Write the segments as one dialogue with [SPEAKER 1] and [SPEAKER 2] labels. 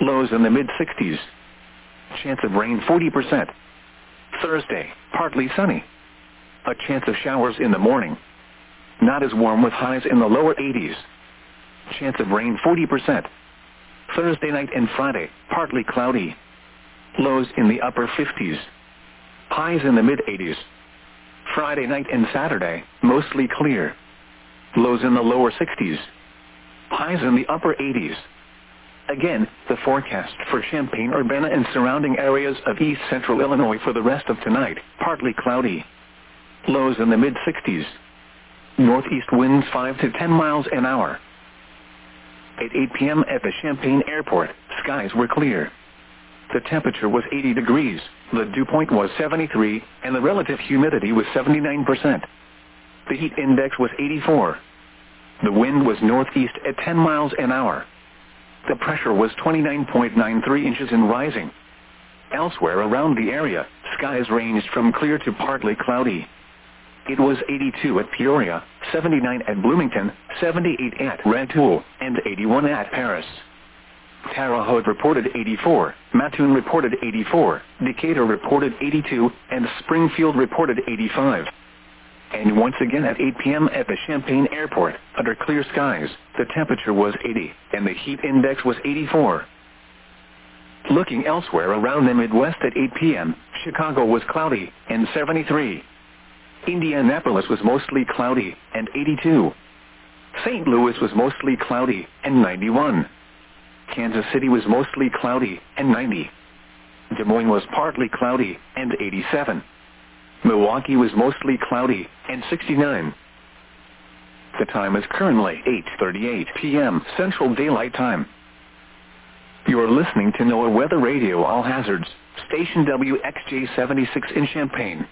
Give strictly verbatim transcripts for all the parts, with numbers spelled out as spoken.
[SPEAKER 1] Lows in the mid sixties. Chance of rain forty percent. Thursday, partly sunny. A chance of showers in the morning. Not as warm with highs in the lower eighties. Chance of rain forty percent. Thursday night and Friday, partly cloudy. Lows in the upper fifties. Highs in the mid eighties. Friday night and Saturday, mostly clear. Lows in the lower sixties. Highs in the upper eighties. Again, the forecast for Champaign-Urbana and surrounding areas of east central Illinois for the rest of tonight, partly cloudy. Lows in the mid sixties. Northeast winds five to ten miles an hour. At eight p m at the Champaign Airport, skies were clear. The temperature was eighty degrees, the dew point was seventy-three, and the relative humidity was seventy-nine percent. The heat index was eighty-four. The wind was northeast at ten miles an hour. The pressure was twenty-nine point nine three inches and rising. Elsewhere around the area, skies ranged from clear to partly cloudy. It was eighty-two at Peoria, seventy-nine at Bloomington, seventy-eight at Rantoul, and eighty-one at Paris. Terre Haute reported eighty-four, Mattoon reported eighty-four, Decatur reported eighty-two, and Springfield reported eighty-five. And once again at eight p m at the Champaign Airport, under clear skies, the temperature was eighty, and the heat index was eighty-four. Looking elsewhere around the Midwest at eight p m, Chicago was cloudy, and seventy-three. Indianapolis was mostly cloudy, and eighty-two. Saint Louis was mostly cloudy, and ninety-one. Kansas City was mostly cloudy, and ninety. Des Moines was partly cloudy, and eighty-seven. Milwaukee was mostly cloudy, and sixty-nine. The time is currently eight thirty-eight p m Central Daylight Time. You are listening to NOAA Weather Radio All Hazards, station W X J seventy-six in Champaign.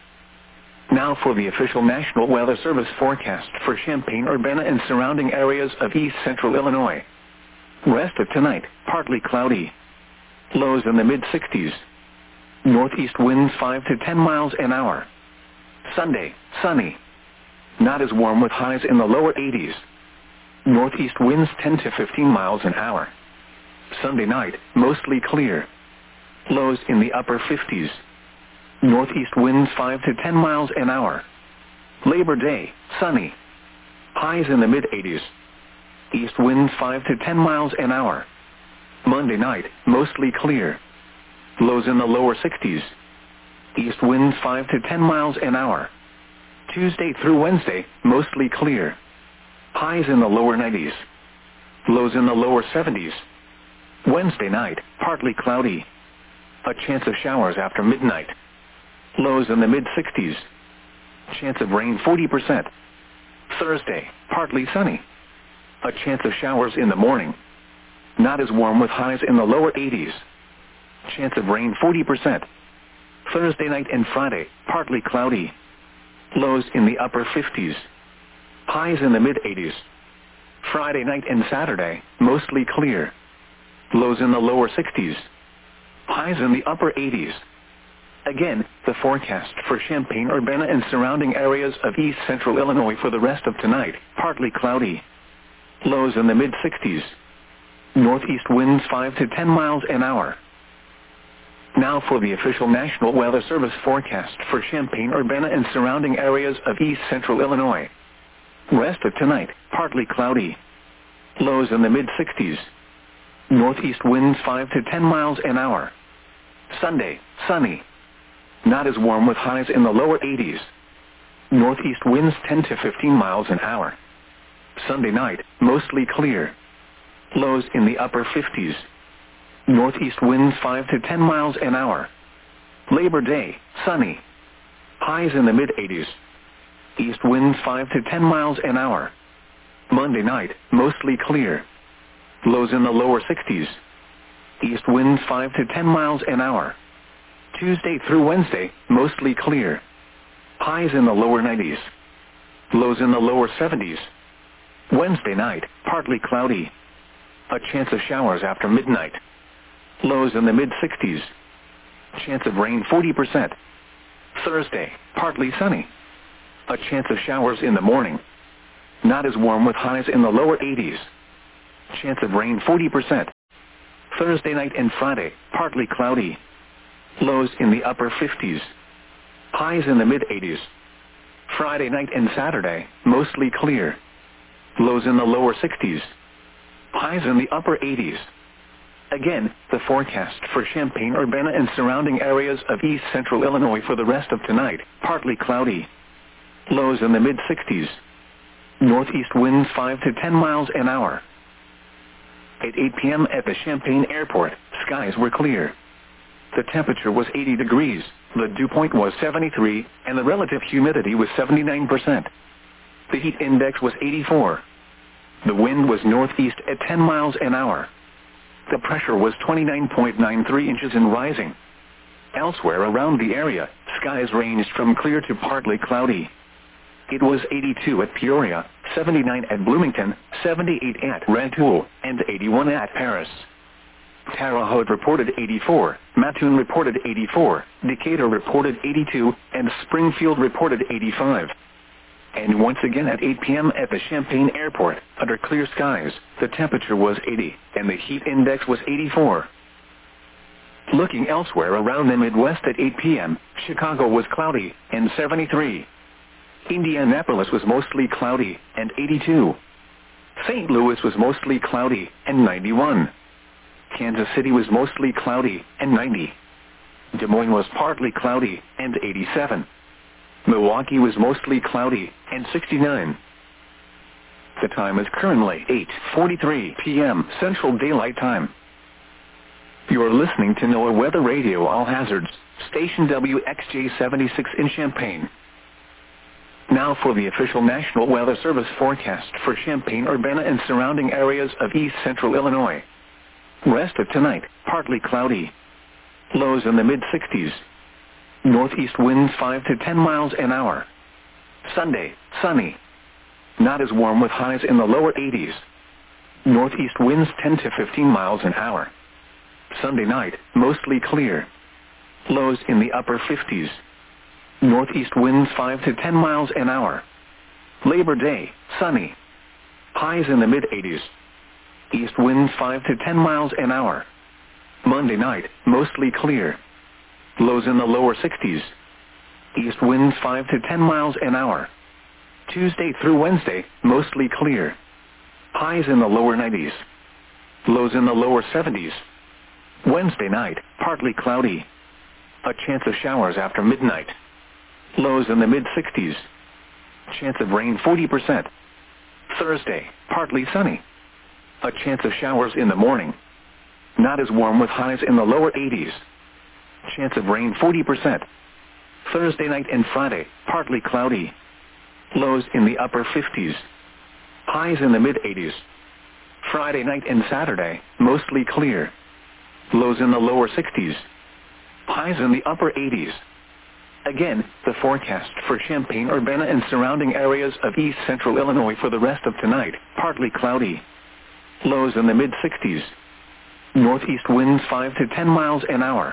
[SPEAKER 1] Now for the official National Weather Service forecast for Champaign-Urbana and surrounding areas of east central Illinois. Rest of tonight, partly cloudy. Lows in the mid sixties. Northeast winds five to ten miles an hour. Sunday, sunny. Not as warm with highs in the lower eighties. Northeast winds ten to fifteen miles an hour. Sunday night, mostly clear. Lows in the upper fifties. Northeast winds five to ten miles an hour. Labor Day, sunny. Highs in the mid eighties. East winds five to ten miles an hour. Monday night, mostly clear. Lows in the lower sixties. East winds five to ten miles an hour. Tuesday through Wednesday, mostly clear. Highs in the lower nineties. Lows in the lower seventies. Wednesday night, partly cloudy. A chance of showers after midnight. Lows in the mid sixties. Chance of rain forty percent. Thursday, partly sunny. A chance of showers in the morning. Not as warm with highs in the lower eighties. Chance of rain forty percent. Thursday night and Friday, partly cloudy. Lows in the upper fifties. Highs in the mid eighties. Friday night and Saturday, mostly clear. Lows in the lower sixties. Highs in the upper eighties. Again, the forecast for Champaign-Urbana and surrounding areas of east central Illinois for the rest of tonight, partly cloudy. Lows in the mid sixties. Northeast winds five to ten miles an hour. Now for the official National Weather Service forecast for Champaign-Urbana and surrounding areas of east central Illinois. Rest of tonight, partly cloudy. Lows in the mid sixties. Northeast winds five to ten miles an hour. Sunday, sunny. Not as warm with highs in the lower eighties. Northeast winds ten to fifteen miles an hour. Sunday night, mostly clear. Lows in the upper fifties. Northeast winds five to ten miles an hour. Labor Day, sunny. Highs in the mid eighties. East winds five to ten miles an hour. Monday night, mostly clear. Lows in the lower sixties. East winds five to ten miles an hour. Tuesday through Wednesday, mostly clear. Highs in the lower nineties. Lows in the lower seventies. Wednesday night, partly cloudy. A chance of showers after midnight. Lows in the mid sixties. Chance of rain forty percent. Thursday, partly sunny. A chance of showers in the morning. Not as warm with highs in the lower eighties. Chance of rain forty percent. Thursday night and Friday, partly cloudy. Lows in the upper fifties. Highs in the mid-eighties. Friday night and Saturday, mostly clear. Lows in the lower sixties. Highs in the upper eighties. Again, the forecast for Champaign-Urbana and surrounding areas of east central Illinois for the rest of tonight, partly cloudy. Lows in the mid-sixties. Northeast winds five to ten miles an hour. At eight p.m. at the Champaign Airport, skies were clear. The temperature was eighty degrees, the dew point was seventy-three, and the relative humidity was seventy-nine percent. The heat index was eighty-four. The wind was northeast at ten miles an hour. The pressure was twenty-nine point nine three inches and rising. Elsewhere around the area, skies ranged from clear to partly cloudy. It was eighty-two at Peoria, seventy-nine at Bloomington, seventy-eight at Rantoul, and eighty-one at Paris. Terre Haute reported eighty-four, Mattoon reported eighty-four, Decatur reported eighty-two, and Springfield reported eighty-five. And once again at eight p.m. at the Champaign Airport, under clear skies, the temperature was eighty, and the heat index was eighty-four. Looking elsewhere around the Midwest at eight p.m., Chicago was cloudy, and seventy-three. Indianapolis was mostly cloudy, and eighty-two. Saint Louis was mostly cloudy, and ninety-one. Kansas City was mostly cloudy, and ninety. Des Moines was partly cloudy, and eighty-seven. Milwaukee was mostly cloudy, and sixty-nine. The time is currently eight forty-three p.m. Central Daylight Time. You are listening to NOAA Weather Radio All Hazards, station W X J seventy-six in Champaign. Now for the official National Weather Service forecast for Champaign-Urbana and surrounding areas of east central Illinois. Rest of tonight, partly cloudy. Lows in the mid-sixties. Northeast winds five to ten miles an hour. Sunday, sunny. Not as warm with highs in the lower eighties. Northeast winds ten to fifteen miles an hour. Sunday night, mostly clear. Lows in the upper fifties. Northeast winds five to ten miles an hour. Labor Day, sunny. Highs in the mid-eighties. East winds five to ten miles an hour. Monday night, mostly clear. Lows in the lower sixties. East winds five to ten miles an hour. Tuesday through Wednesday, mostly clear. Highs in the lower nineties. Lows in the lower seventies. Wednesday night, partly cloudy. A chance of showers after midnight. Lows in the mid-sixties. Chance of rain forty percent. Thursday, partly sunny. A chance of showers in the morning. Not as warm with highs in the lower eighties. Chance of rain forty percent. Thursday night and Friday, partly cloudy. Lows in the upper fifties. Highs in the mid-eighties. Friday night and Saturday, mostly clear. Lows in the lower sixties. Highs in the upper eighties. Again, the forecast for Champaign-Urbana and surrounding areas of east central Illinois for the rest of tonight, partly cloudy. Lows in the mid-sixties. Northeast winds five to ten miles an hour.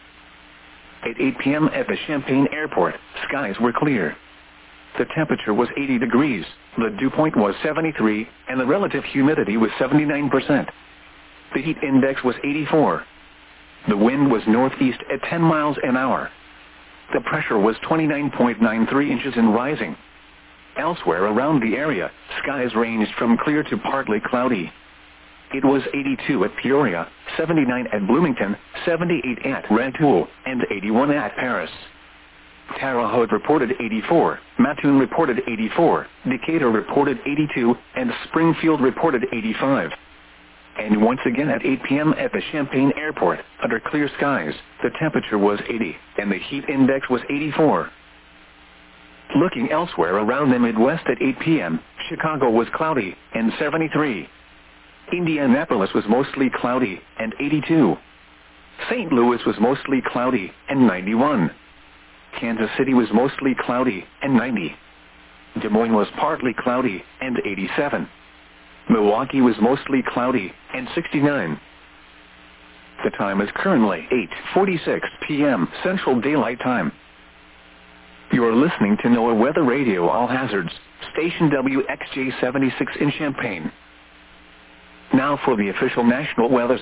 [SPEAKER 1] At eight p.m. at the Champaign Airport, skies were clear. The temperature was eighty degrees, the dew point was seventy-three, and the relative humidity was seventy-nine percent. The heat index was eighty-four. The wind was northeast at ten miles an hour. The pressure was twenty-nine point nine three inches and rising. Elsewhere around the area, skies ranged from clear to partly cloudy. It was eighty-two at Peoria, seventy-nine at Bloomington, seventy-eight at Rantoul, and eighty-one at Paris. Terre Haute reported eighty-four, Mattoon reported eighty-four, Decatur reported eighty-two, and Springfield reported eighty-five. And once again at eight p.m. at the Champaign Airport, under clear skies, the temperature was eighty, and the heat index was eighty-four. Looking elsewhere around the Midwest at eight p.m., Chicago was cloudy, and seventy-three. Indianapolis was mostly cloudy, and eighty-two. Saint Louis was mostly cloudy, and ninety-one. Kansas City was mostly cloudy, and ninety. Des Moines was partly cloudy, and eighty-seven. Milwaukee was mostly cloudy, and sixty-nine. The time is currently eight forty-six p.m. Central Daylight Time. You are listening to NOAA Weather Radio All Hazards, station W X J seventy-six in Champaign. Now for the official National Weather